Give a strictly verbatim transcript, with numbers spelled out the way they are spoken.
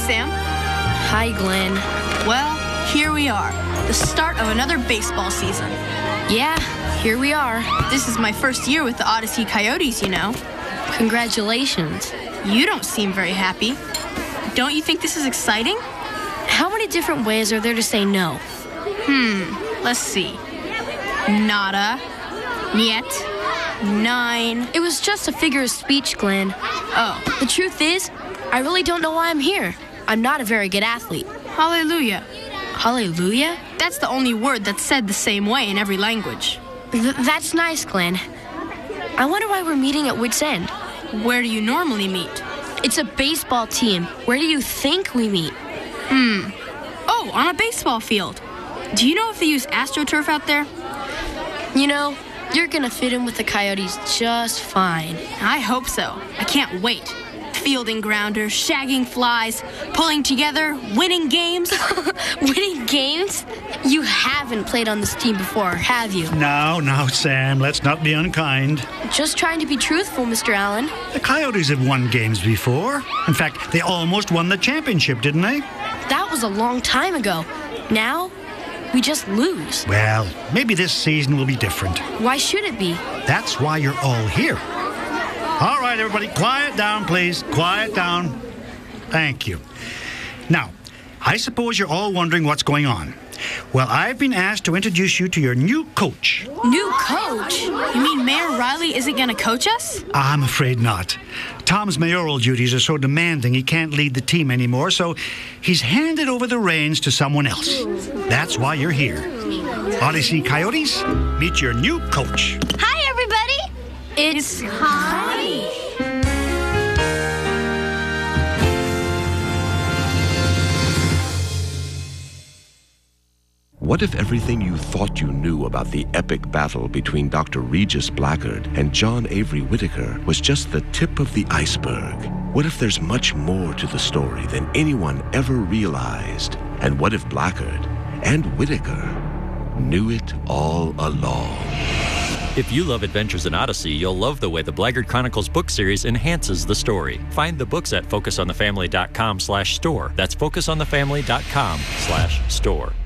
Sam. Hi, Glenn. Well, here we are. The start of another baseball season. Yeah, here we are. This is my first year with the Odyssey Coyotes, you know. Congratulations. You don't seem very happy. Don't you think this is exciting? How many different ways are there to say no? Hmm, let's see. Nada. Niet. Nine. It was just a figure of speech, Glenn. Oh. The truth is, I really don't know why I'm here. I'm not a very good athlete. Hallelujah. Hallelujah? That's the only word that's said the same way in every language. Th- that's nice, Glenn. I wonder why we're meeting at Wits End. Where do you normally meet? It's a baseball team. Where do you think we meet? Hmm. Oh, on a baseball field. Do you know if they use AstroTurf out there? You know, you're gonna fit in with the Coyotes just fine. I hope so. I can't wait. Fielding grounders, shagging flies, pulling together, winning games. Winning games? You haven't played on this team before, have you? Now, now, Sam, let's not be unkind. Just trying to be truthful, Mister Allen. The Coyotes have won games before. In fact, they almost won the championship, didn't they? That was a long time ago. Now, we just lose. Well, maybe this season will be different. Why should it be? That's why you're all here. All right, everybody, quiet down, please. Quiet down. Thank you. Now, I suppose you're all wondering what's going on. Well, I've been asked to introduce you to your new coach. New coach? You mean Mayor Riley isn't going to coach us? I'm afraid not. Tom's mayoral duties are so demanding he can't lead the team anymore, so he's handed over the reins to someone else. That's why you're here. Odyssey Coyotes, meet your new coach. Hi, everybody. It's Hi. What if everything you thought you knew about the epic battle between Doctor Regis Blackard and John Avery Whittaker was just the tip of the iceberg? What if there's much more to the story than anyone ever realized? And what if Blackard and Whittaker knew it all along? If you love Adventures in Odyssey, you'll love the way the Blackard Chronicles book series enhances the story. Find the books at focus on the family dot com slash store. That's focus on the family dot com slash store.